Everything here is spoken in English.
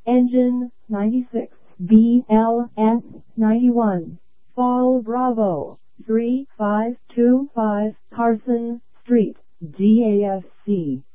Engine 96, BLS 91, Fall Bravo 3525 Carson Street, DAFC.